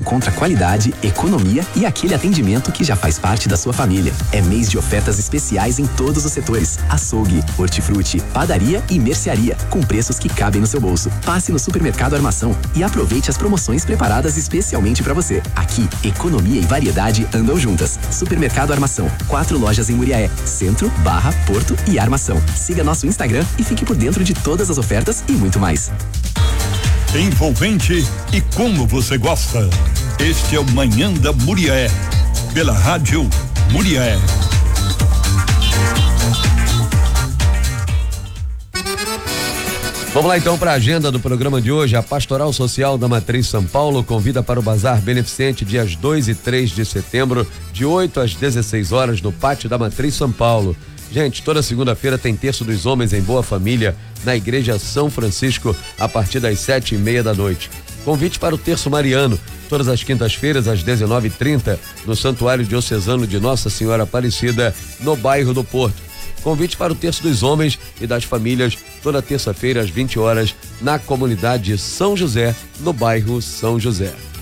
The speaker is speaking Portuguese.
encontra qualidade, economia e aquele atendimento que já faz parte da sua família. É mês de ofertas especiais em todos os setores: açougue, hortifruti, padaria e mercearia, com preços que cabem no seu bolso. Passe no Supermercado Armação e aproveite as promoções preparadas especialmente para você. Aqui, economia e variedade andam juntas. Supermercado Armação, 4 lojas em Muriaé, Centro, Barra, Porto e Armação. Siga nosso Instagram e fique por dentro de todas as ofertas e muito mais. Envolvente e como você gosta. Este é o Manhã da Muriaé, pela Rádio Muriaé. Vamos lá então para a agenda do programa de hoje. A Pastoral Social da Matriz São Paulo convida para o Bazar Beneficente dias 2 e 3 de setembro, de 8 às 16 horas, no Pátio da Matriz São Paulo. Gente, toda segunda-feira tem Terço dos Homens em Boa Família, na Igreja São Francisco, a partir das 7:30 da noite. Convite para o Terço Mariano, todas as quintas-feiras, às 19h30, no Santuário Diocesano de Nossa Senhora Aparecida, no bairro do Porto. Convite para o Terço dos Homens e das Famílias, toda terça-feira, às 20 horas, na comunidade São José, no bairro São José.